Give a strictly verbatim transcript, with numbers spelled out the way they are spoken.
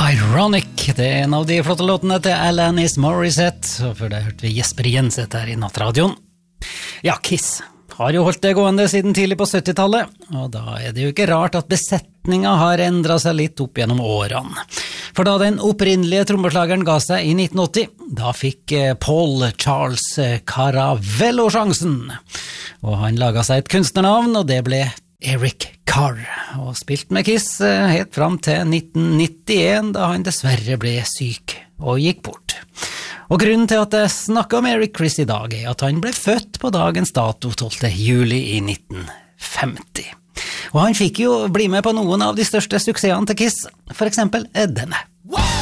Ironic, det er en av de flotte låtene til Alanis Morissette, og før det hørte vi Jesper Jenseth her i Nattradioen. Ja, Kiss har jo holdt det gående siden tidlig på syttitallet, og da er det jo ikke rart at besetninga har endret seg litt opp gjennom årene. For da den opprinnelige trommeslageren ga seg i nitten åtti, da fikk Paul Charles Caravello sjansen, og han laget seg et kunstnernavn, og det ble Eric Carr, og spilt med Kiss helt fram til nitten nittien, da han dessverre ble syk og gikk bort. Og grunnen til at jeg snakker om Eric Criss i dag er at han ble født på dagens dato tolvte juli i nitten femti. Og han fikk jo bli med på noen av de største suksessene til Kiss, for eksempel denne.